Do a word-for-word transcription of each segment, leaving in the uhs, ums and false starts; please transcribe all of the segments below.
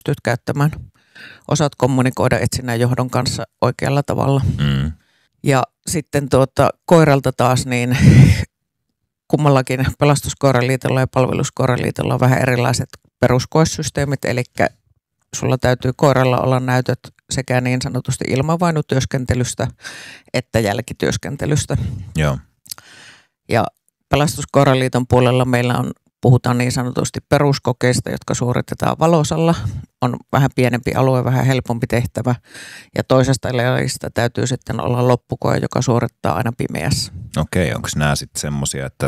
pystyt käyttämään. Osaat kommunikoida etsinnän johdon kanssa oikealla tavalla. Mm. Ja sitten tuota, koiralta taas, niin kummallakin pelastuskoiraliitolla ja palveluskoiraliitolla on vähän erilaiset peruskoesysteemit, eli sulla täytyy koiralla olla näytöt sekä niin sanotusti ilmavainutyöskentelystä että jälkityöskentelystä. Joo. Ja pelastuskoiraliiton puolella meillä on, puhutaan niin sanotusti peruskokeista, jotka suoritetaan valosalla. On vähän pienempi alue, vähän helpompi tehtävä. Ja toisesta lajista täytyy sitten olla loppukoe, joka suorittaa aina pimeässä. Okei, onko nämä sitten semmoisia, että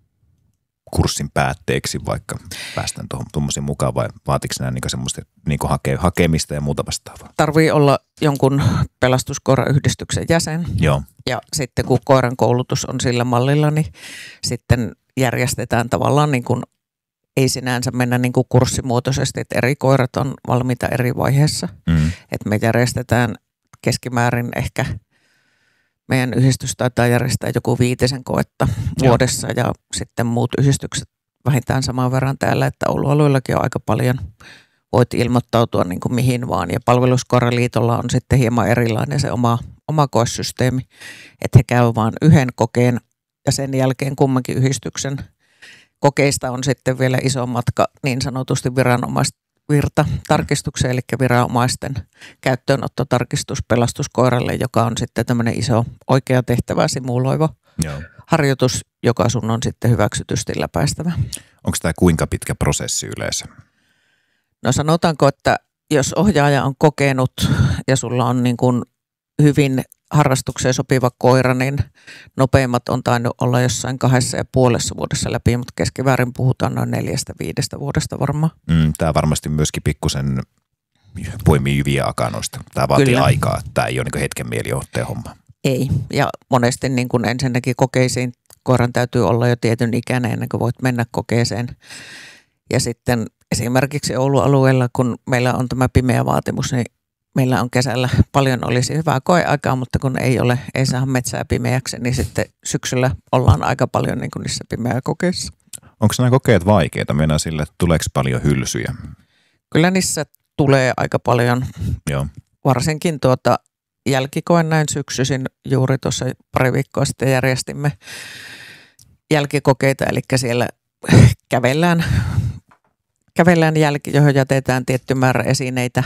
kurssin päätteeksi vaikka päästään tuommoisiin mukaan vai vaatiko nämä niinku semmoista niinku hake, hakemista ja muuta vastaavaa? Tarvii olla jonkun pelastuskoirayhdistyksen jäsen. Joo. Ja sitten kun koiran koulutus on sillä mallilla, niin sitten järjestetään tavallaan niin kuin, ei sinänsä mennä niin kuin kurssimuotoisesti, että eri koirat on valmiita eri vaiheessa. Mm. Että me järjestetään keskimäärin ehkä, meidän yhdistys taitaa järjestää joku viitisen koetta vuodessa ja, ja sitten muut yhdistykset vähintään saman verran täällä, että Oulu-alueellakin on aika paljon. Voit ilmoittautua niin kuin mihin vaan ja palveluskoiraliitolla on sitten hieman erilainen se oma, oma koesysteemi, että he käyvät vaan yhden kokeen ja sen jälkeen kummankin yhdistyksen kokeista on sitten vielä iso matka niin sanotusti viranomaisvirta tarkistukseen, eli viranomaisten käyttöönottotarkistus pelastuskoiralle, joka on sitten tämmöinen iso oikea tehtävä simuloiva Joo. harjoitus, joka sun on sitten hyväksytysti läpäistävä. Onko tämä kuinka pitkä prosessi yleensä? No sanotaanko, että jos ohjaaja on kokenut ja sulla on niin kuin hyvin harrastukseen sopiva koira, niin nopeimmat on tainnut olla jossain kahdessa ja puolessa vuodessa läpi, mutta keskiväärin puhutaan noin neljästä viidestä vuodesta varmaan. Mm, tämä varmasti myöskin pikkusen poimii jyviä akanoista. Tämä vaatii Kyllä. aikaa, tämä ei ole niin hetken mielijohteen homma. Ei, ja monesti niin kuin ensinnäkin kokeisiin koiran täytyy olla jo tietyn ikäinen ennen kuin voit mennä kokeeseen. Ja sitten esimerkiksi Oulu-alueella, kun meillä on tämä pimeä vaatimus, niin meillä on kesällä paljon olisi hyvää koeaikaa, mutta kun ei ole, ei saa metsää pimeäksi, niin sitten syksyllä ollaan aika paljon niin kuin niissä pimeä kokeissa. Onko nämä kokeet vaikeita? Mennään sille, että tuleeko paljon hylsyjä? Kyllä niissä tulee aika paljon. Joo. Varsinkin tuota jälkikoen näin syksyisin, juuri tuossa pari viikkoa sitten järjestimme jälkikokeita, eli siellä kävellään, kävellään jälki, johon jätetään tietty määrä esineitä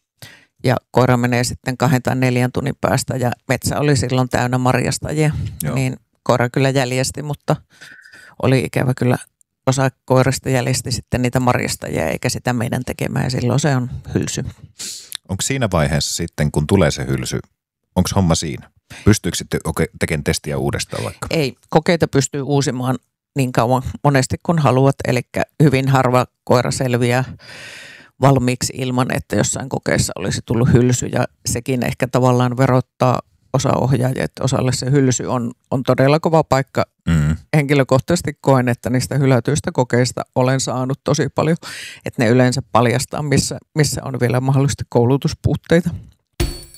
ja koira menee sitten kahden tai neljän tunnin päästä ja metsä oli silloin täynnä marjastajia, Joo. niin koira kyllä jäljesti, mutta oli ikävä kyllä osa koirasta jäljesti sitten niitä marjastajia eikä sitä meidän tekemään ja silloin se on hylsy. Onko siinä vaiheessa sitten, kun tulee se hylsy, onko homma siinä? Pystyykö sitten tekemään testiä uudestaan vaikka? Ei, kokeita pystyy uusimaan niin kauan monesti kun haluat, eli hyvin harva koira selviää valmiiksi ilman, että jossain kokeessa olisi tullut hylsy ja sekin ehkä tavallaan verottaa osa ohjaajia, että osalle se hylsy on, on todella kova paikka. Mm. Henkilökohtaisesti koen, että niistä hylätyistä kokeista olen saanut tosi paljon, että ne yleensä paljastaa, missä, missä on vielä mahdollisesti koulutuspuutteita.